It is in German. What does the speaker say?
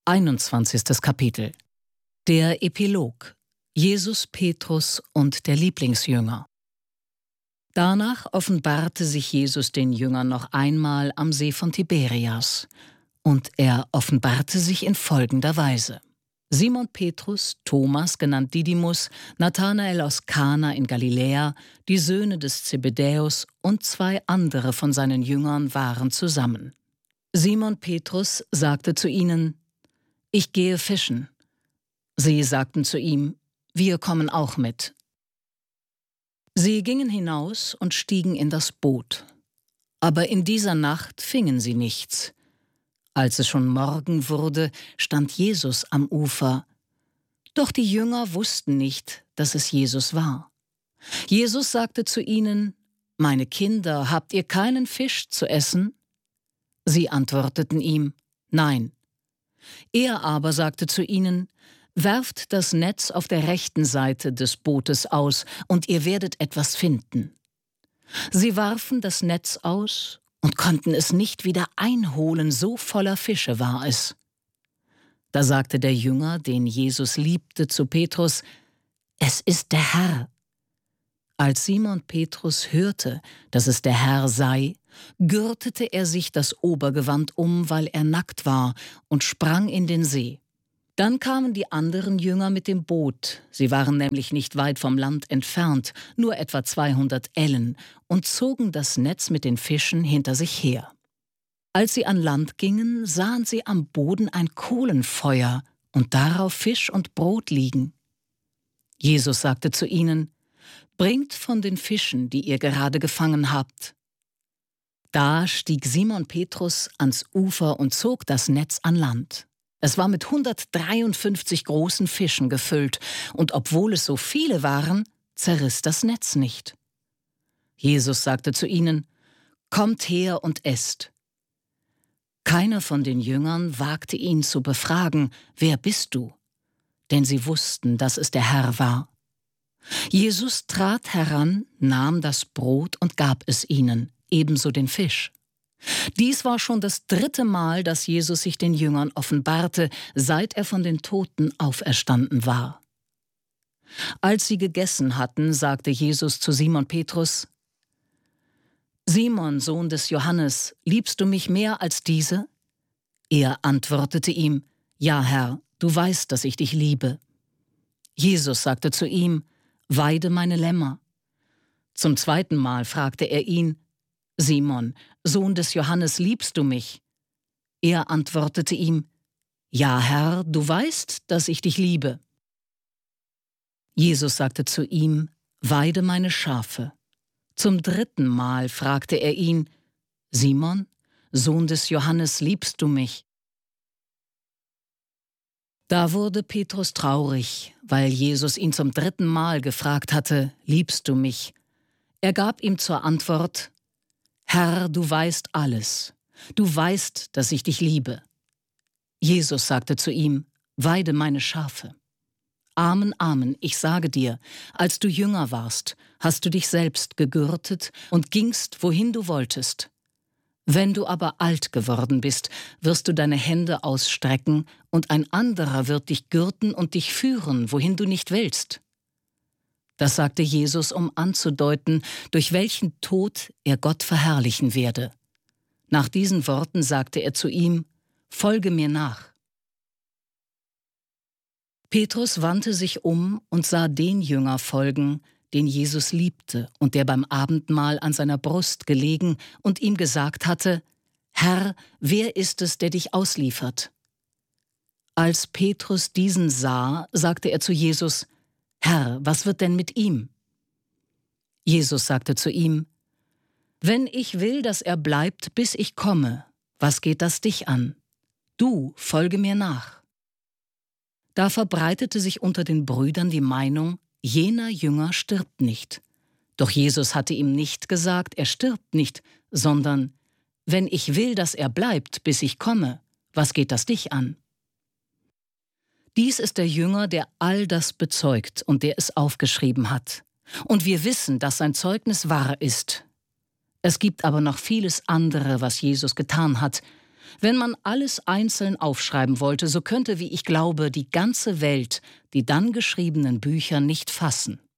21. Kapitel. Der Epilog. Jesus, Petrus und der Lieblingsjünger. Danach offenbarte sich Jesus den Jüngern noch einmal am See von Tiberias. Und er offenbarte sich in folgender Weise. Simon Petrus, Thomas, genannt Didymus, Nathanael aus Kana in Galiläa, die Söhne des Zebedäus und 2 andere von seinen Jüngern waren zusammen. Simon Petrus sagte zu ihnen: »Ich gehe fischen.« Sie sagten zu ihm: »Wir kommen auch mit.« Sie gingen hinaus und stiegen in das Boot. Aber in dieser Nacht fingen sie nichts. Als es schon Morgen wurde, stand Jesus am Ufer. Doch die Jünger wussten nicht, dass es Jesus war. Jesus sagte zu ihnen: »Meine Kinder, habt ihr keinen Fisch zu essen?« Sie antworteten ihm: »Nein.« Er aber sagte zu ihnen: »Werft das Netz auf der rechten Seite des Bootes aus, und ihr werdet etwas finden.« Sie warfen das Netz aus und konnten es nicht wieder einholen, so voller Fische war es. Da sagte der Jünger, den Jesus liebte, zu Petrus: »Es ist der Herr.« Als Simon Petrus hörte, dass es der Herr sei, gürtete er sich das Obergewand um, weil er nackt war, und sprang in den See. Dann kamen die anderen Jünger mit dem Boot, sie waren nämlich nicht weit vom Land entfernt, nur etwa 200 Ellen, und zogen das Netz mit den Fischen hinter sich her. Als sie an Land gingen, sahen sie am Boden ein Kohlenfeuer und darauf Fisch und Brot liegen. Jesus sagte zu ihnen: »Bringt von den Fischen, die ihr gerade gefangen habt.« Da stieg Simon Petrus ans Ufer und zog das Netz an Land. Es war mit 153 großen Fischen gefüllt, und obwohl es so viele waren, zerriss das Netz nicht. Jesus sagte zu ihnen: »Kommt her und esst.« Keiner von den Jüngern wagte ihn zu befragen: »Wer bist du?« Denn sie wussten, dass es der Herr war. Jesus trat heran, nahm das Brot und gab es ihnen, ebenso den Fisch. Dies war schon das 3. Mal, dass Jesus sich den Jüngern offenbarte, seit er von den Toten auferstanden war. Als sie gegessen hatten, sagte Jesus zu Simon Petrus: »Simon, Sohn des Johannes, liebst du mich mehr als diese?« Er antwortete ihm: »Ja, Herr, du weißt, dass ich dich liebe.« Jesus sagte zu ihm: »Weide meine Lämmer.« Zum 2. Mal fragte er ihn: »Simon, Sohn des Johannes, liebst du mich?« Er antwortete ihm: »Ja, Herr, du weißt, dass ich dich liebe.« Jesus sagte zu ihm: »Weide meine Schafe.« Zum 3. Mal fragte er ihn: »Simon, Sohn des Johannes, liebst du mich?« Da wurde Petrus traurig, weil Jesus ihn zum 3. Mal gefragt hatte: »Liebst du mich?« Er gab ihm zur Antwort: »Herr, du weißt alles. Du weißt, dass ich dich liebe.« Jesus sagte zu ihm: »Weide meine Schafe.« »Amen, Amen, ich sage dir, als du jünger warst, hast du dich selbst gegürtet und gingst, wohin du wolltest. Wenn du aber alt geworden bist, wirst du deine Hände ausstrecken, und ein anderer wird dich gürten und dich führen, wohin du nicht willst.« Das sagte Jesus, um anzudeuten, durch welchen Tod er Gott verherrlichen werde. Nach diesen Worten sagte er zu ihm: »Folge mir nach.« Petrus wandte sich um und sah den Jünger folgen, den Jesus liebte und der beim Abendmahl an seiner Brust gelegen und ihm gesagt hatte: »Herr, wer ist es, der dich ausliefert?« Als Petrus diesen sah, sagte er zu Jesus: »Herr, was wird denn mit ihm?« Jesus sagte zu ihm: »Wenn ich will, dass er bleibt, bis ich komme, was geht das dich an? Du folge mir nach.« Da verbreitete sich unter den Brüdern die Meinung, jener Jünger stirbt nicht. Doch Jesus hatte ihm nicht gesagt, er stirbt nicht, sondern: »Wenn ich will, dass er bleibt, bis ich komme, was geht das dich an?« Dies ist der Jünger, der all das bezeugt und der es aufgeschrieben hat. Und wir wissen, dass sein Zeugnis wahr ist. Es gibt aber noch vieles andere, was Jesus getan hat. Wenn man alles einzeln aufschreiben wollte, so könnte, wie ich glaube, die ganze Welt die dann geschriebenen Bücher nicht fassen.